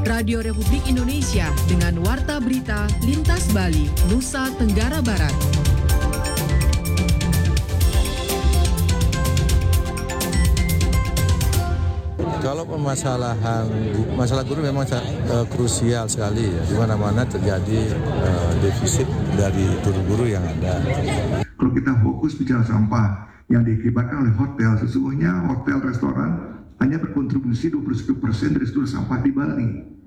Radio Republik Indonesia dengan Warta Berita Lintas Bali, Nusa Tenggara Barat. Kalau masalah guru memang krusial sekali ya, di mana-mana terjadi defisit dari guru-guru yang ada. Kalau kita fokus bicara sampah yang diakibatkan oleh hotel, sesungguhnya hotel restoran hanya berkontribusi 21% dari seluruh sampah di Bali.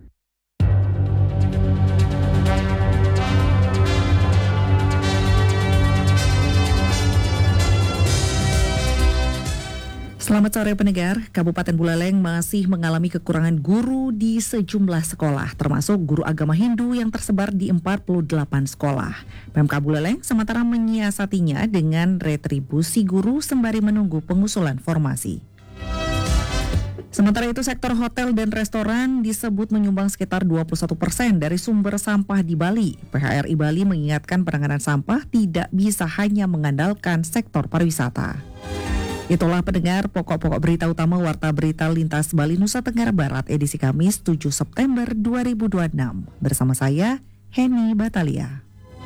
Selamat sore pendengar, Kabupaten Buleleng masih mengalami kekurangan guru di sejumlah sekolah, termasuk guru agama Hindu yang tersebar di 48 sekolah. Pemkab Buleleng sementara menyiasatinya dengan retribusi guru sembari menunggu pengusulan formasi. Sementara itu, sektor hotel dan restoran disebut menyumbang sekitar 21% dari sumber sampah di Bali. PHRI Bali mengingatkan penanganan sampah tidak bisa hanya mengandalkan sektor pariwisata. Itulah pendengar pokok-pokok berita utama Warta Berita Lintas Bali Nusa Tenggara Barat edisi Kamis 7 September 2026. Bersama saya, Heni Batalia.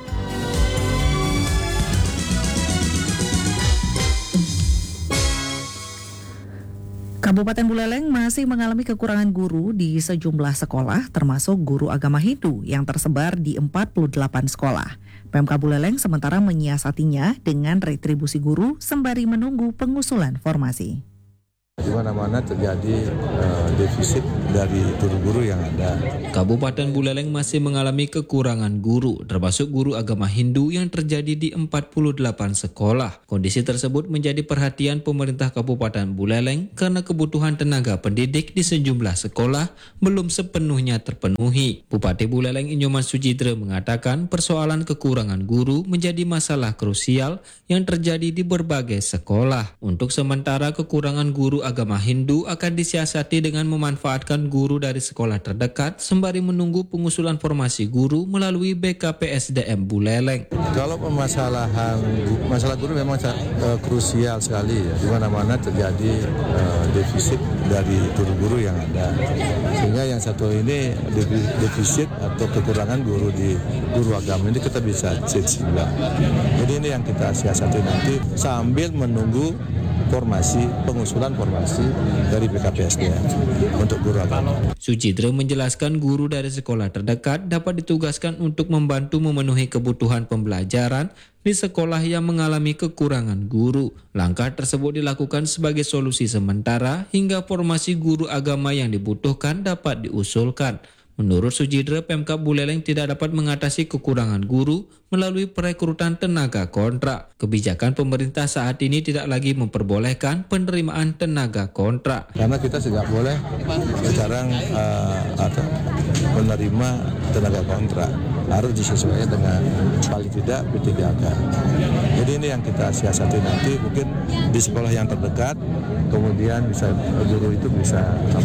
Kabupaten Buleleng masih mengalami kekurangan guru di sejumlah sekolah, termasuk guru agama Hindu yang tersebar di 48 sekolah. Pemkab Buleleng sementara menyiasatinya dengan retribusi guru sembari menunggu pengusulan formasi. Di mana-mana terjadi defisit dari guru-guru yang ada. Kabupaten Buleleng masih mengalami kekurangan guru, termasuk guru agama Hindu yang terjadi di 48 sekolah. Kondisi tersebut menjadi perhatian pemerintah Kabupaten Buleleng karena kebutuhan tenaga pendidik di sejumlah sekolah belum sepenuhnya terpenuhi. Bupati Buleleng Inyoman Sujitra mengatakan persoalan kekurangan guru menjadi masalah krusial yang terjadi di berbagai sekolah. Untuk sementara kekurangan guru agama Hindu akan disiasati dengan memanfaatkan guru dari sekolah terdekat sembari menunggu pengusulan formasi guru melalui BKPSDM Buleleng. Kalau masalah guru memang krusial sekali ya, di mana-mana terjadi defisit dari guru-guru yang ada. Sehingga yang satu ini defisit atau kekurangan guru di guru agama ini kita bisa cita. Jadi ini yang kita siasati nanti sambil menunggu pengusulan formasi dari BKPSDM untuk guru agama. Sujitra menjelaskan guru dari sekolah terdekat dapat ditugaskan untuk membantu memenuhi kebutuhan pembelajaran di sekolah yang mengalami kekurangan guru. Langkah tersebut dilakukan sebagai solusi sementara hingga formasi guru agama yang dibutuhkan dapat diusulkan. Menurut Sujitra, Pemkab Buleleng tidak dapat mengatasi kekurangan guru melalui perekrutan tenaga kontrak. Kebijakan pemerintah saat ini tidak lagi memperbolehkan penerimaan tenaga kontrak. Karena kita tidak boleh sekarang menerima tenaga kontrak, harus disesuaikan dengan paling tidak P3K. Jadi ini yang kita siasati nanti, mungkin di sekolah yang terdekat, kemudian bisa guru itu bisa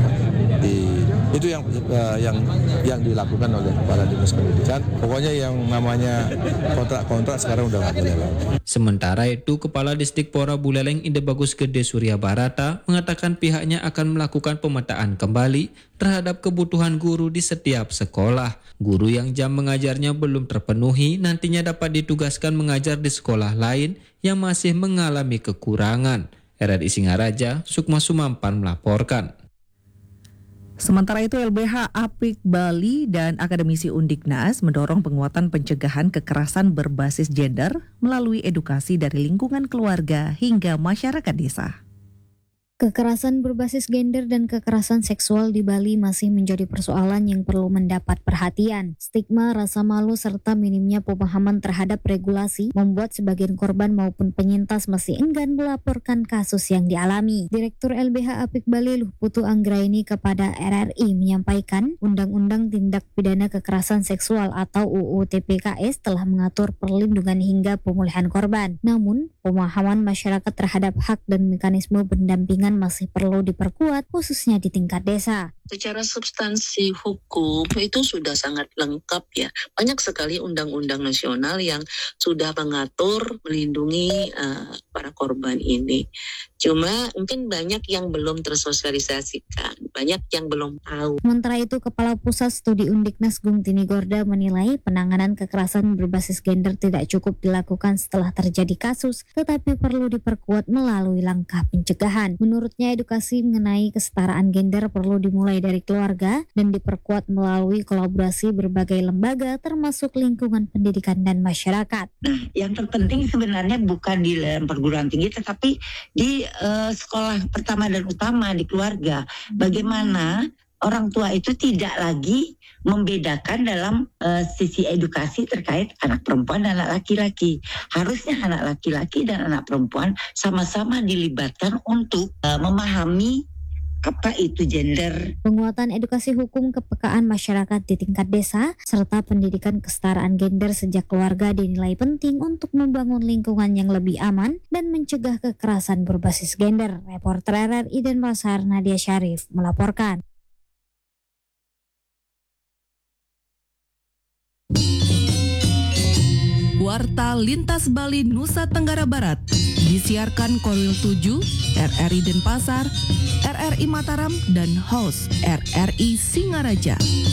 itu yang dilakukan oleh kepala dinas pendidikan. Pokoknya yang namanya kontrak sekarang udah nggak boleh lagi. Sementara itu, Kepala Distrik Pora Buleleng Inde Bagus Gede Surya Barata mengatakan pihaknya akan melakukan pemetaan kembali terhadap kebutuhan guru di setiap sekolah. Guru yang jam mengajarnya belum terpenuhi nantinya dapat ditugaskan mengajar di sekolah lain yang masih mengalami kekurangan. RRI Singaraja, Sukma Sumampan melaporkan. Sementara itu, LBH Apik Bali dan akademisi Undiknas mendorong penguatan pencegahan kekerasan berbasis gender melalui edukasi dari lingkungan keluarga hingga masyarakat desa. Kekerasan berbasis gender dan kekerasan seksual di Bali masih menjadi persoalan yang perlu mendapat perhatian. Stigma, rasa malu, serta minimnya pemahaman terhadap regulasi membuat sebagian korban maupun penyintas masih enggan melaporkan kasus yang dialami. Direktur LBH Apik Bali Luhputu Anggraini kepada RRI menyampaikan Undang-Undang Tindak Pidana Kekerasan Seksual atau UU TPKS telah mengatur perlindungan hingga pemulihan korban. Namun, pemahaman masyarakat terhadap hak dan mekanisme pendampingan masih perlu diperkuat, khususnya di tingkat desa. Secara substansi hukum itu sudah sangat lengkap ya. Banyak sekali undang-undang nasional yang sudah mengatur, melindungi para korban ini. Cuma mungkin banyak yang belum tersosialisasikan, banyak yang belum tahu. Sementara itu, Kepala Pusat Studi Undiknas Gung Tini Gorda menilai penanganan kekerasan berbasis gender tidak cukup dilakukan setelah terjadi kasus, tetapi perlu diperkuat melalui langkah pencegahan. Menurutnya, edukasi mengenai kesetaraan gender perlu dimulai dari keluarga dan diperkuat melalui kolaborasi berbagai lembaga termasuk lingkungan pendidikan dan masyarakat. Nah, yang terpenting sebenarnya bukan di dalam perguruan tinggi, tetapi di sekolah pertama dan utama, di keluarga. Bagaimana orang tua itu tidak lagi membedakan dalam sisi edukasi terkait anak perempuan dan anak laki-laki. Harusnya anak laki-laki dan anak perempuan sama-sama dilibatkan untuk memahami apa itu gender. Penguatan edukasi hukum kepekaan masyarakat di tingkat desa, serta pendidikan kesetaraan gender sejak keluarga dinilai penting untuk membangun lingkungan yang lebih aman dan mencegah kekerasan berbasis gender. Reporter RRI Denpasar Nadia Syarif melaporkan. Warta Lintas Bali Nusa Tenggara Barat disiarkan Korwil 7, RRI Denpasar, RRI Mataram, dan host RRI Singaraja.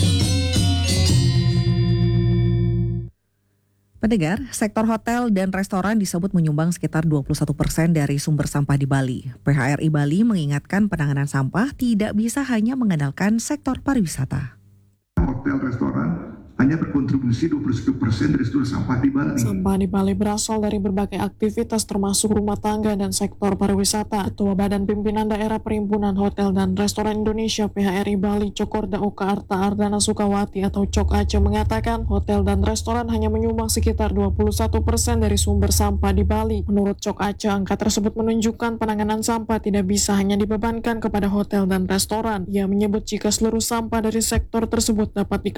Pendengar, sektor hotel dan restoran disebut menyumbang sekitar 21% dari sumber sampah di Bali. PHRI Bali mengingatkan penanganan sampah tidak bisa hanya mengandalkan sektor pariwisata. Hotel, restoran hanya berkontribusi 21% dari seluruh sampah di Bali. Sampah di Bali berasal dari berbagai aktivitas termasuk rumah tangga dan sektor pariwisata. Ketua Badan Pimpinan Daerah Perhimpunan Hotel dan Restoran Indonesia PHRI Bali, Cokorda Oka Arta Ardana Sukawati atau Cok Aceh mengatakan hotel dan restoran hanya menyumbang sekitar 21% dari sumber sampah di Bali. Menurut Cok Aceh, angka tersebut menunjukkan penanganan sampah tidak bisa hanya dibebankan kepada hotel dan restoran. Ia menyebut jika seluruh sampah dari sektor tersebut dapat